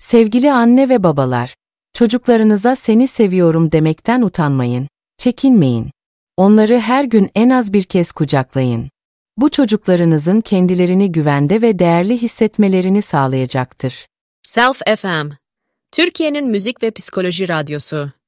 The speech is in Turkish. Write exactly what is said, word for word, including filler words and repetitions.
Sevgili anne ve babalar, çocuklarınıza seni seviyorum demekten utanmayın, çekinmeyin. Onları her gün en az bir kez kucaklayın. Bu çocuklarınızın kendilerini güvende ve değerli hissetmelerini sağlayacaktır. Self F M, Türkiye'nin müzik ve psikoloji radyosu.